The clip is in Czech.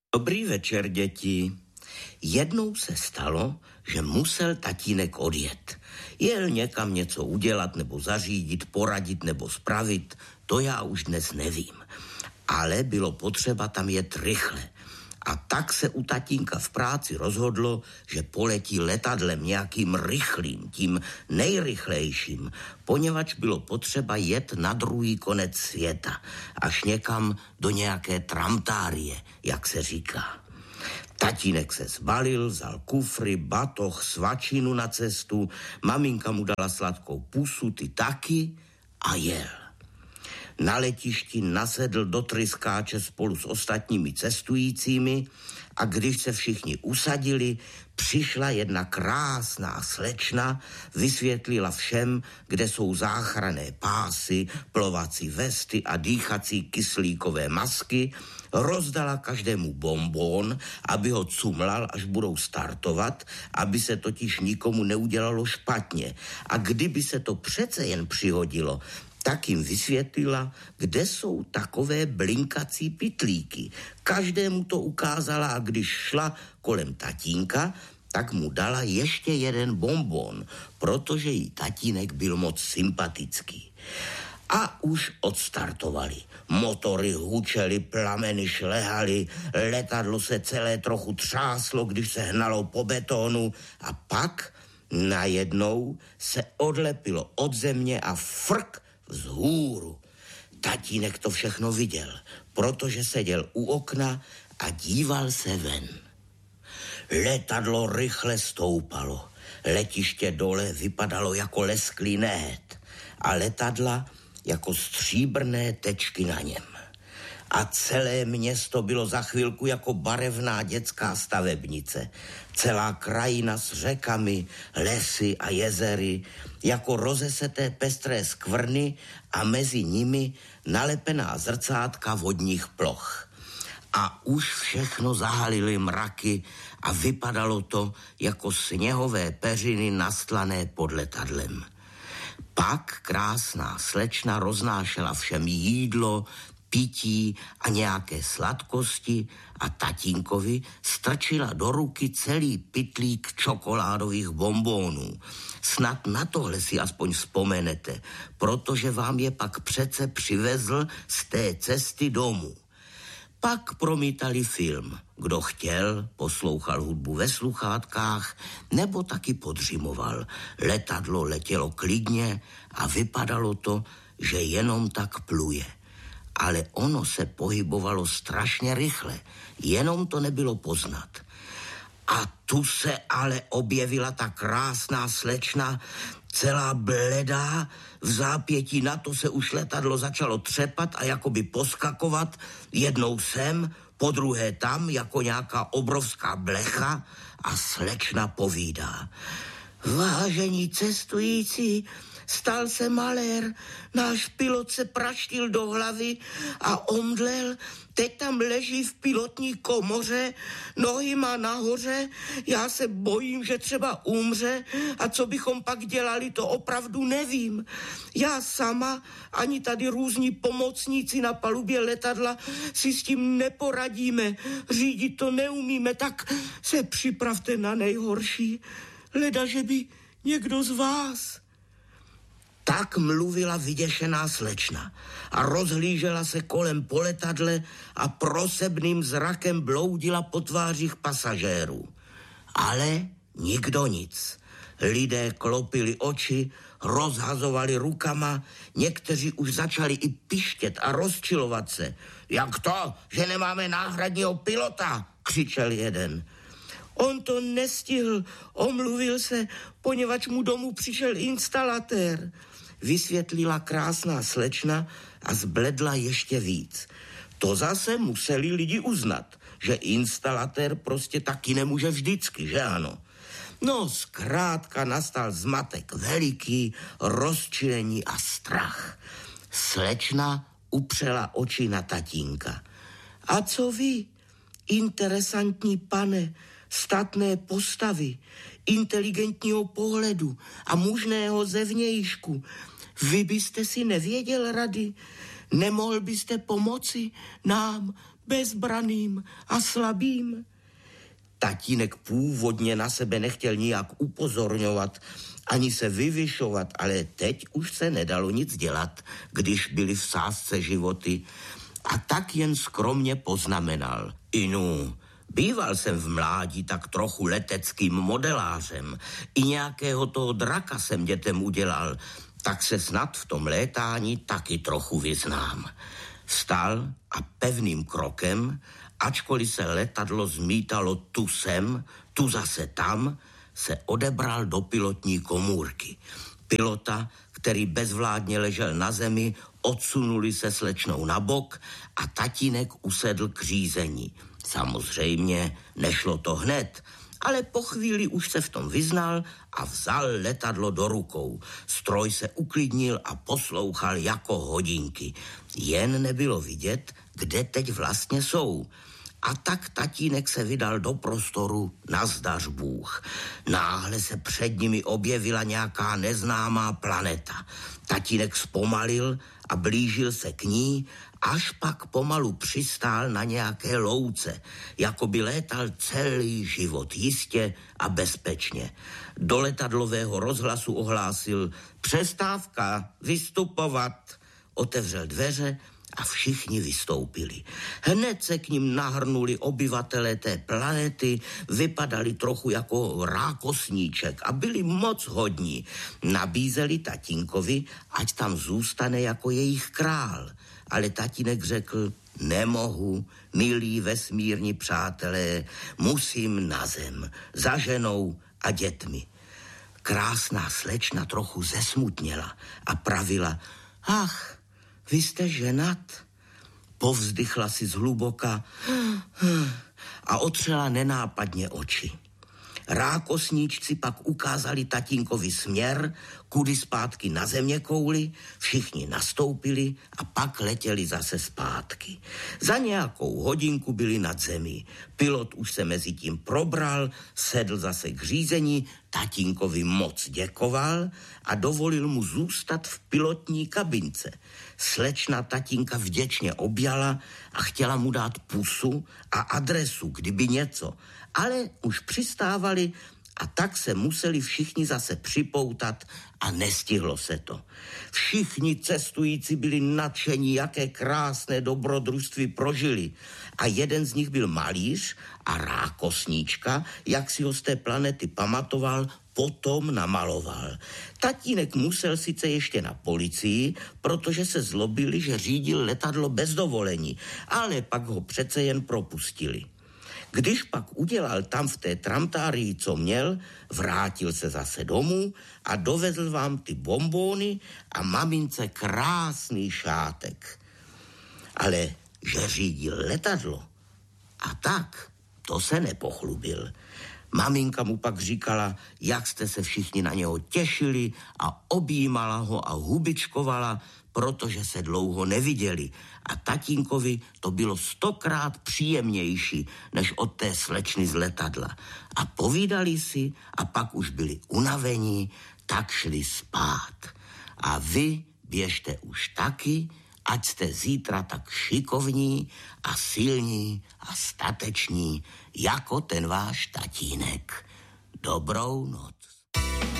Dobrý večer, děti. Jednou se stalo, že musel tatínek odjet. Jel někam něco udělat nebo zařídit, poradit nebo spravit, to já už dnes nevím. Ale bylo potřeba tam jet rychle. A tak se u tatínka v práci rozhodlo, že poletí letadlem nějakým rychlým, tím nejrychlejším, poněvadž bylo potřeba jet na druhý konec světa, až někam do nějaké tramtárie, jak se říká. Tatínek se zbalil, vzal kufry, batoh, svačinu na cestu, maminka mu dala sladkou pusu, ty taky a jel. Na letišti nasedl do tryskáče spolu s ostatními cestujícími a když se všichni usadili, přišla jedna krásná slečna, vysvětlila všem, kde jsou záchranné pásy, plovací vesty a dýchací kyslíkové masky, rozdala každému bonbon, aby ho cumlal, až budou startovat, aby se totiž nikomu neudělalo špatně. A kdyby se to přece jen přihodilo, tak jim vysvětlila, kde jsou takové blinkací pytlíky. Každému to ukázala a když šla kolem tatínka, tak mu dala ještě jeden bonbon, protože jí tatínek byl moc sympatický. A už odstartovali. Motory hučely, plameny šlehaly, letadlo se celé trochu třáslo, když se hnalo po betonu a pak najednou se odlepilo od země a frk vzhůru. Tatínek to všechno viděl, protože seděl u okna a díval se ven. Letadlo rychle stoupalo. Letiště dole vypadalo jako lesklý nehet a letadla jako stříbrné tečky na něm. A celé město bylo za chvilku jako barevná dětská stavebnice. Celá krajina s řekami, lesy a jezery, jako rozeseté pestré skvrny a mezi nimi nalepená zrcátka vodních ploch. A už všechno zahalily mraky a vypadalo to jako sněhové peřiny nastlané pod letadlem. Pak krásná slečna roznášela všem jídlo, pití a nějaké sladkosti a tatínkovi strčila do ruky celý pytlík čokoládových bonbónů. Snad na tohle si aspoň vzpomenete, protože vám je pak přece přivezl z té cesty domů. Pak promítali film. Kdo chtěl, poslouchal hudbu ve sluchátkách nebo taky podřimoval. Letadlo letělo klidně a vypadalo to, že jenom tak pluje. Ale ono se pohybovalo strašně rychle, jenom to nebylo poznat. A tu se ale objevila ta krásná slečna, celá bledá, v zápětí na to se už letadlo začalo třepat a jakoby poskakovat, jednou sem, podruhé tam, jako nějaká obrovská blecha a slečna povídá. Vážení cestující, stal se malér, náš pilot se praštil do hlavy a omdlel, teď tam leží v pilotní komoře, nohy má nahoře, já se bojím, že třeba umře a co bychom pak dělali, to opravdu nevím. Já sama, ani tady různí pomocníci na palubě letadla si s tím neporadíme, řídit to neumíme, tak se připravte na nejhorší. Leda, že by někdo z vás... Tak mluvila vyděšená slečna a rozhlížela se kolem po letadle a prosebným zrakem bloudila po tvářích pasažérů. Ale nikdo nic. Lidé klopili oči, rozhazovali rukama, někteří už začali i pištět a rozčilovat se. Jak to, že nemáme náhradního pilota? Křičel jeden. On to nestihl, omluvil se, poněvadž mu domů přišel instalatér, vysvětlila krásná slečna a zbledla ještě víc. To zase museli lidi uznat, že instalatér prostě taky nemůže vždycky, že ano? No, zkrátka nastal zmatek veliký, rozčilení a strach. Slečna upřela oči na tatínka. A co vy, interesantní pane, statné postavy, inteligentního pohledu a mužného zevnějšku, vy byste si nevěděl rady? Nemohl byste pomoci nám, bezbranným a slabým? Tatínek původně na sebe nechtěl nijak upozorňovat, ani se vyvyšovat, ale teď už se nedalo nic dělat, když byly v sázce životy. A tak jen skromně poznamenal. Inu, býval jsem v mládí tak trochu leteckým modelářem. I nějakého toho draka jsem dětem udělal, tak se snad v tom létání taky trochu vyznám. Vstal a pevným krokem, ačkoliv se letadlo zmítalo tu sem, tu zase tam, se odebral do pilotní komůrky. Pilota, který bezvládně ležel na zemi, odsunuli se slečnou na bok a tatínek usedl k řízení. Samozřejmě nešlo to hned, ale po chvíli už se v tom vyznal a vzal letadlo do rukou. Stroj se uklidnil a poslouchal jako hodinky. Jen nebylo vidět, kde teď vlastně jsou. A tak tatínek se vydal do prostoru nazdař Bůh. Náhle se před nimi objevila nějaká neznámá planeta. Tatínek zpomalil a blížil se k ní, až pak pomalu přistál na nějaké louce, jako by létal celý život jistě a bezpečně. Do letadlového rozhlasu ohlásil: přestávka, vystupovat. Otevřel dveře a všichni vystoupili. Hned se k ním nahrnuli obyvatelé té planety, vypadali trochu jako rákosníček a byli moc hodní. Nabízeli tatínkovi, ať tam zůstane jako jejich král. Ale tatínek řekl: nemohu, milí vesmírní přátelé, musím na zem, za ženou a dětmi. Krásná slečna trochu zesmutněla a pravila: ach, vy jste ženat? Povzdychla si zhluboka a otřela nenápadně oči. Rákosníčci pak ukázali tatínkovi směr, kudy zpátky na zeměkouli, všichni nastoupili a pak letěli zase zpátky. Za nějakou hodinku byli nad zemí. Pilot už se mezi tím probral, sedl zase k řízení, tatínkovi moc děkoval a dovolil mu zůstat v pilotní kabince. Slečna tatínka vděčně objala a chtěla mu dát pusu a adresu, kdyby něco, ale už přistávali a tak se museli všichni zase připoutat a nestihlo se to. Všichni cestující byli nadšení, jaké krásné dobrodružství prožili. A jeden z nich byl malíř a rákosníčka, jak si ho z té planety pamatoval, potom namaloval. Tatínek musel sice ještě na policii, protože se zlobili, že řídil letadlo bez dovolení, ale pak ho přece jen propustili. Když pak udělal tam v té tramtárii, co měl, vrátil se zase domů a dovezl vám ty bonbóny a mamince krásný šátek. Ale že řídil letadlo a tak, to se nepochlubil. Maminka mu pak říkala, jak jste se všichni na něho těšili a objímala ho a hubičkovala, protože se dlouho neviděli. A tatínkovi to bylo 100krát příjemnější, než od té slečny z letadla. A povídali si a pak už byli unavení, tak šli spát. A vy běžte už taky, ať jste zítra tak šikovní a silní a stateční, jako ten váš tatínek. Dobrou noc.